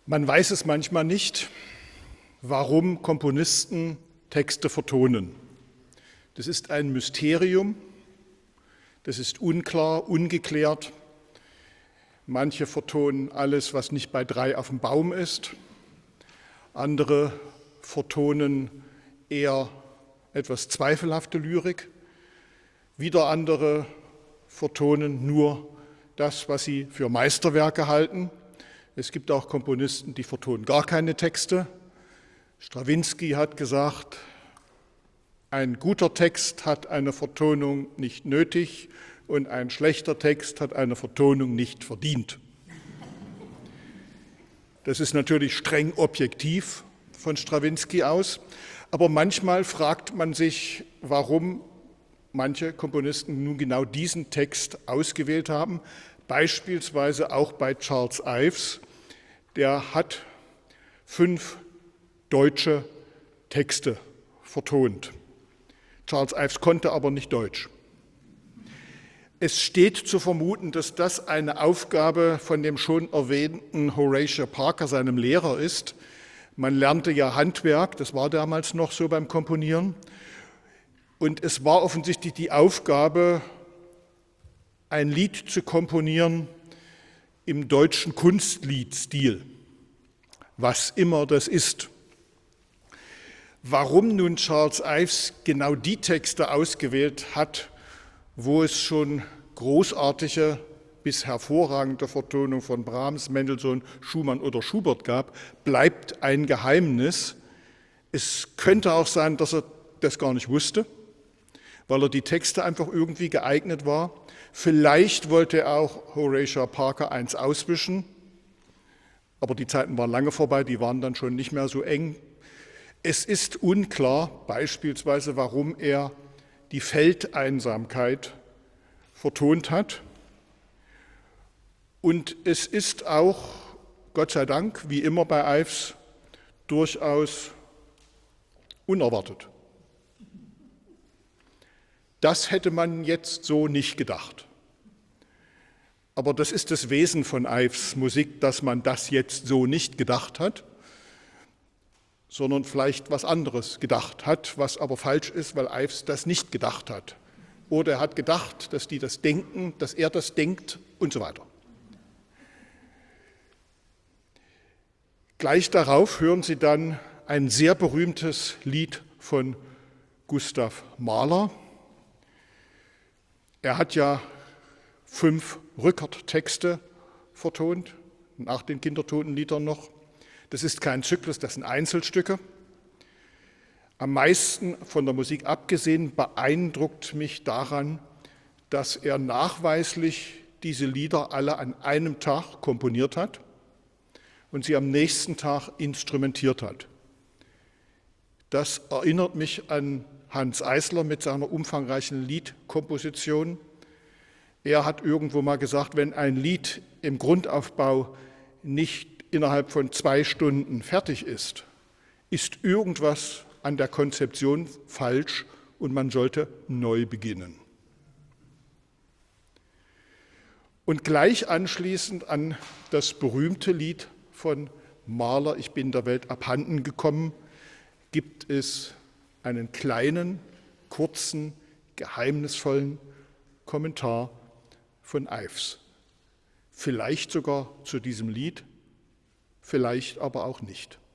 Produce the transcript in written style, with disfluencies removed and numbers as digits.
Man weiß es manchmal nicht, warum Komponisten Texte vertonen. Das ist ein Mysterium, das ist unklar, ungeklärt. Manche vertonen alles, was nicht bei 3 auf dem Baum ist. Andere vertonen eher etwas zweifelhafte Lyrik. Wieder andere vertonen nur das, was sie für Meisterwerke halten. Es gibt auch Komponisten, die vertonen gar keine Texte. Strawinsky hat gesagt, ein guter Text hat eine Vertonung nicht nötig und ein schlechter Text hat eine Vertonung nicht verdient. Das ist natürlich streng objektiv von Strawinsky aus, aber manchmal fragt man sich, warum manche Komponisten nun genau diesen Text ausgewählt haben, beispielsweise auch bei Charles Ives. Der hat 5 deutsche Texte vertont. Charles Ives konnte aber nicht Deutsch. Es steht zu vermuten, dass das eine Aufgabe von dem schon erwähnten Horatio Parker, seinem Lehrer, ist. Man lernte ja Handwerk, das war damals noch so beim Komponieren. Und es war offensichtlich die Aufgabe, ein Lied zu komponieren im deutschen Kunstliedstil, was immer das ist. Warum nun Charles Ives genau die Texte ausgewählt hat, wo es schon großartige bis hervorragende Vertonung von Brahms, Mendelssohn, Schumann oder Schubert gab, bleibt ein Geheimnis. Es könnte auch sein, dass er das gar nicht wusste, weil er die Texte einfach irgendwie geeignet war. Vielleicht wollte auch Horatio Parker eins auswischen, aber die Zeiten waren lange vorbei, die waren dann schon nicht mehr so eng. Es ist unklar, beispielsweise, warum er die Feldeinsamkeit vertont hat. Und es ist auch, Gott sei Dank, wie immer bei Ives, durchaus unerwartet. Das hätte man jetzt so nicht gedacht. Aber das ist das Wesen von Ives Musik, dass man das jetzt so nicht gedacht hat, sondern vielleicht was anderes gedacht hat, was aber falsch ist, weil Ives das nicht gedacht hat. Oder er hat gedacht, dass die das denken, dass er das denkt und so weiter. Gleich darauf hören Sie dann ein sehr berühmtes Lied von Gustav Mahler. Er hat ja 5 Rückert-Texte vertont, nach den Kindertotenliedern noch. Das ist kein Zyklus, das sind Einzelstücke. Am meisten von der Musik abgesehen beeindruckt mich daran, dass er nachweislich diese Lieder alle an einem Tag komponiert hat und sie am nächsten Tag instrumentiert hat. Das erinnert mich an Hanns Eisler mit seiner umfangreichen Liedkomposition. Er hat irgendwo mal gesagt, wenn ein Lied im Grundaufbau nicht innerhalb von 2 Stunden fertig ist, ist irgendwas an der Konzeption falsch und man sollte neu beginnen. Und gleich anschließend an das berühmte Lied von Mahler, Ich bin der Welt abhanden gekommen, gibt es einen kleinen, kurzen, geheimnisvollen Kommentar von Ives. Vielleicht sogar zu diesem Lied, vielleicht aber auch nicht.